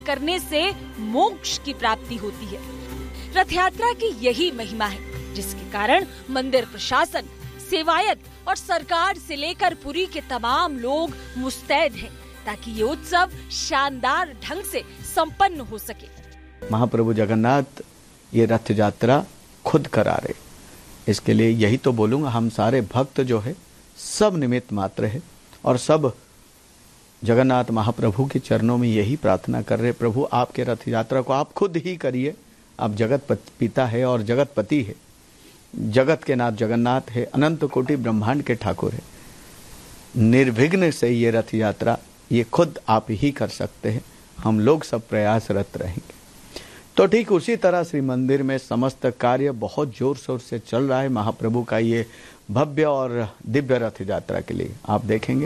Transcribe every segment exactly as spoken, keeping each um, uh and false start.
करने से मोक्ष की प्राप्ति होती है। रथ यात्रा की यही महिमा है, जिसके कारण मंदिर प्रशासन, सेवायत और सरकार से लेकर पुरी के तमाम लोग मुस्तैद हैं ताकि ये उत्सव शानदार ढंग से संपन्न हो सके। महाप्रभु जगन्नाथ ये रथ यात्रा खुद करा रहे, इसके लिए यही तो बोलूंगा, हम सारे भक्त जो है सब निमित्त मात्र है और सब जगन्नाथ महाप्रभु के चरणों में यही प्रार्थना कर रहे, प्रभु आपके रथ यात्रा को आप खुद ही करिए। आप जगत पिता है और जगत पति है, जगत के नाथ जगन्नाथ है, अनंत कोटि ब्रह्मांड के ठाकुर है। निर्विघ्न से ये रथ यात्रा ये खुद आप ही कर सकते हैं, हम लोग सब प्रयासरत रहेंगे। तो ठीक उसी तरह श्री मंदिर में समस्त कार्य बहुत जोर शोर से चल रहा है महाप्रभु का ये भव्य और दिव्य रथ यात्रा के लिए, आप देखेंगे।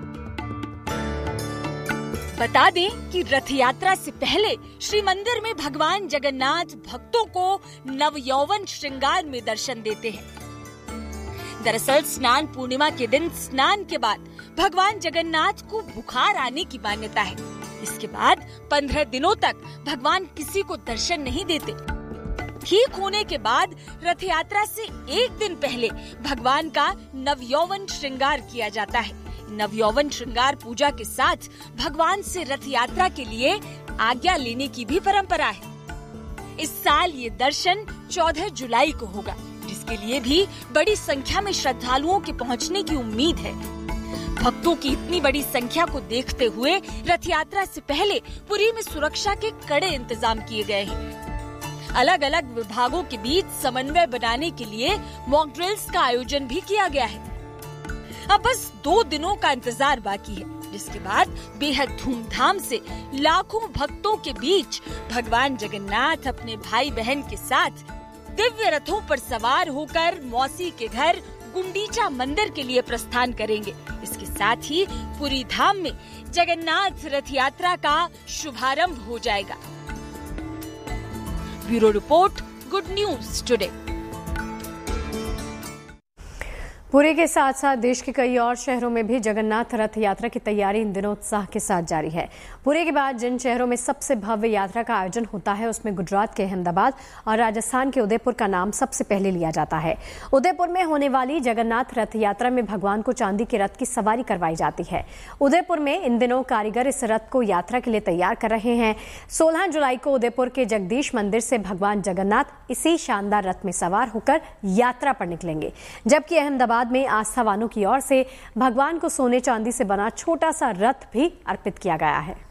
बता दें कि रथ यात्रा से पहले श्री मंदिर में भगवान जगन्नाथ भक्तों को नव यौवन श्रृंगार में दर्शन देते हैं। दरअसल स्नान पूर्णिमा के दिन स्नान के बाद भगवान जगन्नाथ को बुखार आने की मान्यता है। इसके बाद पंद्रह दिनों तक भगवान किसी को दर्शन नहीं देते। ठीक होने के बाद रथ यात्रा से एक दिन पहले भगवान का नव यौवन श्रृंगार किया जाता है। नव यौवन श्रृंगार पूजा के साथ भगवान से रथ यात्रा के लिए आज्ञा लेने की भी परंपरा है। इस साल ये दर्शन चौदह जुलाई को होगा, जिसके लिए भी बड़ी संख्या में श्रद्धालुओं के पहुंचने की उम्मीद है। भक्तों की इतनी बड़ी संख्या को देखते हुए रथ यात्रा से पहले पुरी में सुरक्षा के कड़े इंतजाम किए गए हैं। अलग अलग विभागों के बीच समन्वय बनाने के लिए मॉक ड्रिल्स का आयोजन भी किया गया है। अब बस दो दिनों का इंतजार बाकी है, जिसके बाद बेहद धूमधाम से लाखों भक्तों के बीच भगवान जगन्नाथ अपने भाई बहन के साथ दिव्य रथों पर सवार होकर मौसी के घर गुंडीचा मंदिर के लिए प्रस्थान करेंगे। इसके साथ ही पुरी धाम में जगन्नाथ रथ यात्रा का शुभारंभ हो जाएगा। Bureau report, good news today. Puri के साथ साथ देश के कई और शहरों में भी जगन्नाथ रथ यात्रा की तैयारी इन दिनों उत्साह के साथ जारी है। पुरी के बाद जिन शहरों में सबसे भव्य यात्रा का आयोजन होता है उसमें गुजरात के अहमदाबाद और राजस्थान के उदयपुर का नाम सबसे पहले लिया जाता है। उदयपुर में होने वाली जगन्नाथ रथ यात्रा में भगवान को चांदी के रथ की सवारी करवाई जाती है। उदयपुर में इन दिनों कारीगर इस रथ को यात्रा के लिए तैयार कर रहे हैं। सोलह जुलाई को उदयपुर के जगदीश मंदिर से भगवान जगन्नाथ इसी शानदार रथ में सवार होकर यात्रा पर निकलेंगे, जबकि अहमदाबाद में आस्थावानों की ओर से भगवान को सोने चांदी से बना छोटा सा रथ भी अर्पित किया गया है।